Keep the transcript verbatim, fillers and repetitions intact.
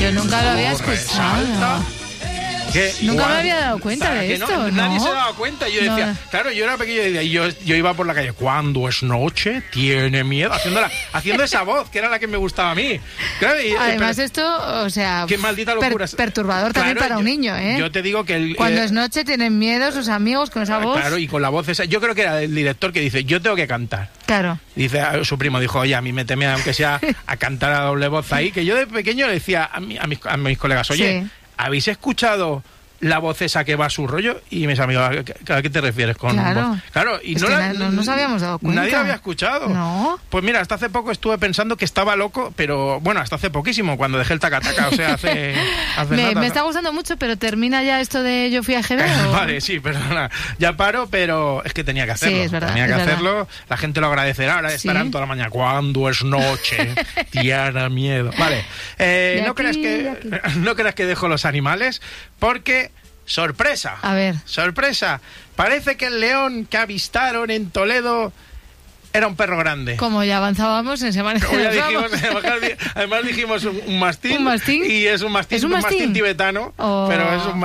Yo nunca lo había resalta. escuchado. Que Nunca igual, me había dado cuenta ¿sabes? de Que esto, no, ¿no? Nadie se daba cuenta. Yo decía, No. claro, yo era pequeño y yo, yo iba por la calle, cuando es noche, tiene miedo, haciendo, la, haciendo esa voz, que era la que me gustaba a mí. Claro, y, Además pero, esto, o sea, qué maldita locura. per- perturbador también Claro, para un yo- niño, ¿eh? Yo te digo que... El, Cuando eh, es noche tienen miedo sus amigos con esa voz. Claro, y con la voz esa. Yo creo que era el director que dice, yo tengo que cantar. Claro. Dice, a- su primo dijo, oye, a mí méteme, aunque sea a cantar a doble voz ahí, que yo de pequeño le decía a, mi- a, mis, a mis colegas, oye, Sí. ¿habéis escuchado la voz esa que va a su rollo? Y mis amigos, ¿a qué, a qué te refieres con Claro. voz? Claro, y Es no, que la- na- no nos habíamos dado cuenta. Nadie la había escuchado. No. Pues mira, hasta hace poco estuve pensando que estaba loco, pero bueno, hasta hace poquísimo, cuando dejé el tacataca, o sea, hace, hace Me, nada. me está gustando mucho, pero termina ya esto de Yo fui a G B. ¿o? Vale, sí, perdona. Ya paro, pero es que tenía que hacerlo. Sí, es verdad, tenía que es verdad. hacerlo. La gente lo agradecerá. Ahora Sí. estarán toda la mañana. Cuando es noche, tiene miedo. Vale. Eh, De no, aquí, creas de que, aquí. no creas que dejo los animales, porque... ¡Sorpresa! A ver. ¡Sorpresa! Parece que el león que avistaron en Toledo era un perro grande. Como ya avanzábamos en Semana Como ya de los dijimos, Ramos. además, además dijimos un, un mastín. ¿Un mastín? Y es un mastín, ¿Es un mastín? tibetano. Oh. Pero es un